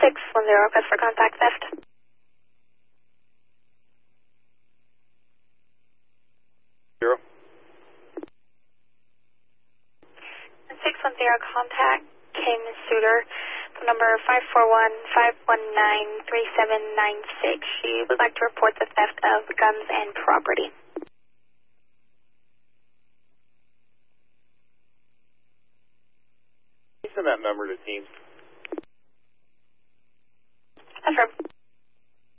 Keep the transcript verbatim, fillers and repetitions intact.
six one zero, request for contact theft. Zero. six one zero, contact Kim Suter, number five four one, five one nine, three seven nine six. She would like to report the theft of guns and property. Send that number to Teams. Affirm.